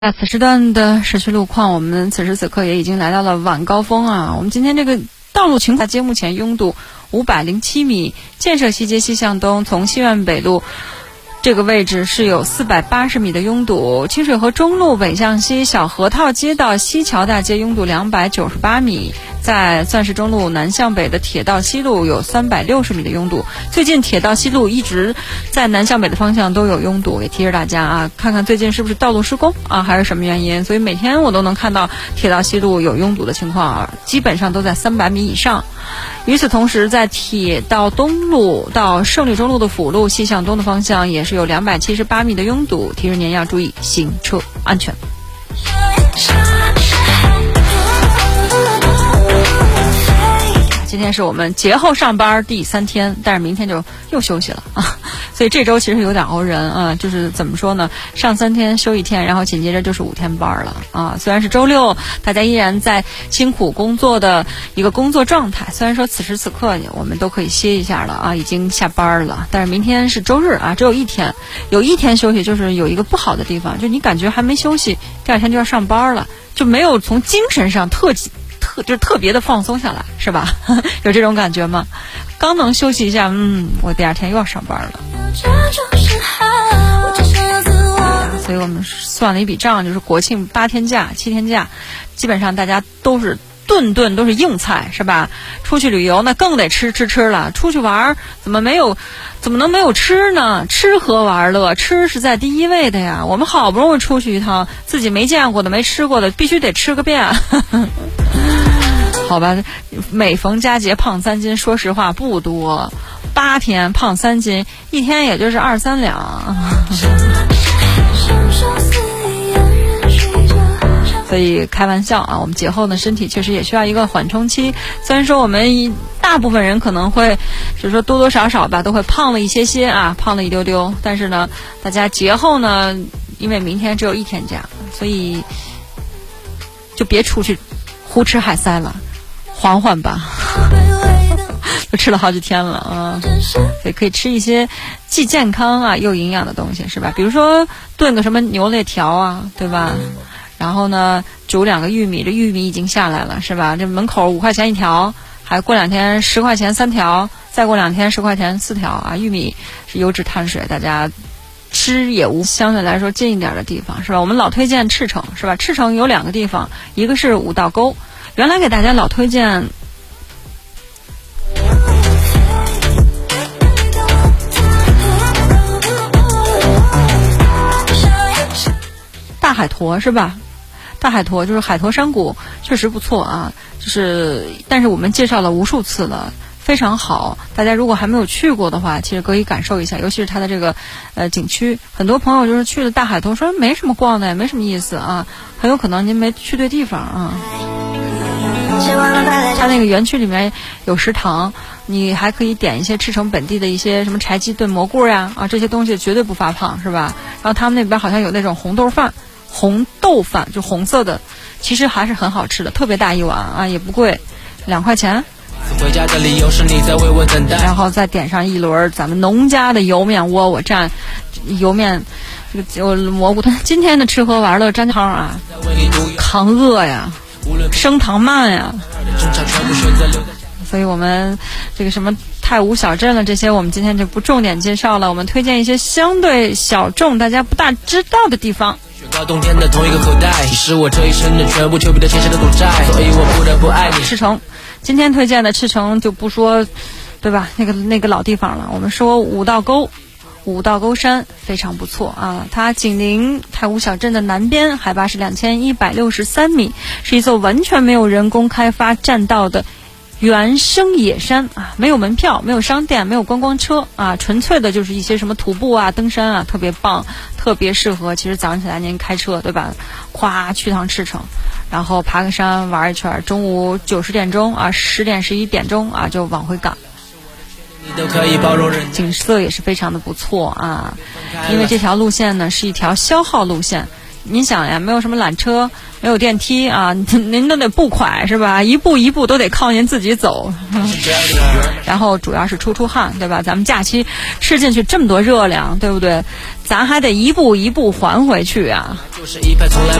此时段的市区路况，我们此时此刻也已经来到了晚高峰啊。我们今天这个道路情况，街目前拥堵507米，建设西街西向东从西苑北路这个位置是有480米的拥堵，清水河中路北向西小河套街到西桥大街拥堵298米，在钻石中路南向北的铁道西路有360米的拥堵。最近铁道西路一直在南向北的方向都有拥堵，也提示大家啊，看看最近是不是道路施工啊，还是什么原因。所以每天我都能看到铁道西路有拥堵的情况啊，基本上都在300米以上。与此同时，在铁道东路到胜利中路的辅路西向东的方向也是有278米的拥堵，提示您要注意行车安全。今天是我们节后上班第3天，但是明天就又休息了啊，所以这周其实有点熬人啊，就是怎么说呢，上3天休1天，然后紧接着就是5天班了啊。虽然是周六，大家依然在辛苦工作的一个工作状态，虽然说此时此刻我们都可以歇一下了啊，已经下班了，但是明天是周日啊，只有1天，有1天休息，就是有一个不好的地方，就你感觉还没休息，第2天就要上班了，就没有从精神上就是特别的放松下来，是吧？有这种感觉吗？刚能休息一下，我第2天又要上班了。所以我们算了一笔账，就是国庆8天假、7天假，基本上大家都是顿顿都是硬菜，是吧？出去旅游那更得吃了，出去玩怎么能没有吃呢？吃喝玩乐，吃是在第一位的呀。我们好不容易出去一趟，自己没见过的、没吃过的，必须得吃个遍。好吧，每逢佳节胖3斤，说实话不多，8天胖3斤，1天也就是2-3两。所以开玩笑啊，我们节后呢身体确实也需要一个缓冲期。虽然说我们大部分人可能会就是说多多少少吧都会胖了一些啊，胖了一丢丢，但是呢大家节后呢，因为明天只有1天假，所以就别出去胡吃海塞了，缓缓吧。都吃了好几天了啊，所以可以吃一些既健康啊又营养的东西，是吧？比如说炖个什么牛肋条啊，对吧？然后呢煮2个玉米，这玉米已经下来了，是吧？这门口5块钱1条，还过2天10块钱3条，再过2天10块钱4条啊。玉米是优质碳水，大家吃也无相对来说近一点的地方，是吧？我们老推荐赤城，是吧？赤城有2个地方，一个是五道沟，原来给大家老推荐大海坨，是吧？大海坨就是海坨山谷，确实不错啊，但是我们介绍了无数次了，非常好，大家如果还没有去过的话，其实可以感受一下，尤其是它的这个景区。很多朋友就是去了大海坨说没什么逛的，也没什么意思啊，很有可能您没去对地方啊。它那个园区里面有食堂，你还可以点一些赤城本地的一些什么柴鸡炖蘑菇呀啊，这些东西绝对不发胖，是吧？然后他们那边好像有那种红豆饭就红色的，其实还是很好吃的，特别大一碗啊，也不贵，2块钱。然后再点上一轮咱们农家的油面窝，我蘸油面这个蘑菇。今天的吃喝玩乐沾汤啊，抗饿呀，升糖慢呀。所以我们这个什么太武小镇了，这些我们今天就不重点介绍了，我们推荐一些相对小众大家不大知道的地方。赤城，今天推荐的赤城就不说，对吧？那个老地方了，我们说五道沟山非常不错啊，它紧邻太武小镇的南边，海拔是2163米，是一座完全没有人工开发栈道的原生野山啊，没有门票，没有商店，没有观光车啊，纯粹的就是一些什么徒步啊、登山啊，特别棒，特别适合。其实早上起来您开车，对吧？咵去趟赤城，然后爬个山玩一圈，中午9、10点钟啊，10点11点钟啊就往回赶。景色也是非常的不错啊，因为这条路线呢是一条消耗路线， 您想呀，没有什么缆车，没有电梯啊，您都得步快是吧？一步一步都得靠您自己走，然后主要是出汗，对吧？咱们假期吃进去这么多热量，对不对？咱还得一步一步还回去啊。